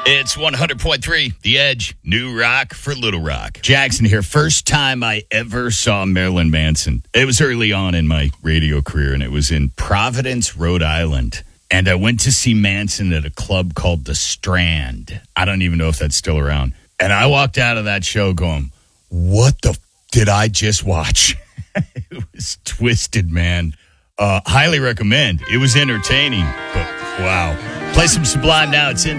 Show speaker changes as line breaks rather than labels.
It's 100.3, The Edge, New Rock for Little Rock. Jackson here. First time I ever saw Marilyn Manson. It was early on in my radio career, and it was in Providence, Rhode Island. And I went to see Manson at a club called The Strand. I don't even know if that's still around. And I walked out of that show going, what the did I just watch? It was twisted, man. Highly recommend. It was entertaining, but wow. Play some Sublime now. It's in